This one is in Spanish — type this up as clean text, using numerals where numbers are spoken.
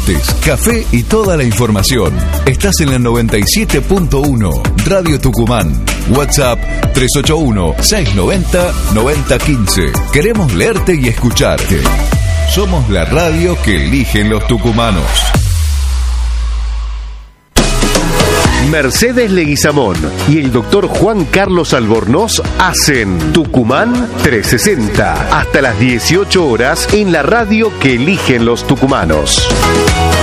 mates, café y toda la información. Estás en la 97.1 Radio Tucumán. WhatsApp 381-690-9015. Queremos leerte y escucharte. Somos la radio que eligen los tucumanos. Mercedes Leguizamón y el doctor Juan Carlos Albornoz hacen Tucumán 360 hasta las 18 horas en la radio que eligen los tucumanos.